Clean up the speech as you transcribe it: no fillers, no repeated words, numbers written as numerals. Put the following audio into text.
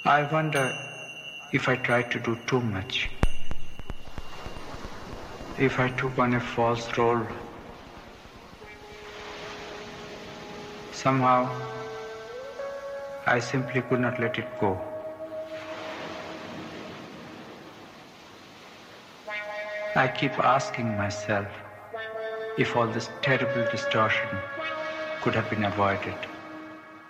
I wonder if I tried to do too much, if I took on a false role. Somehow, I simply could not let it go. I keep asking myself if all this terrible distortion could have been avoided.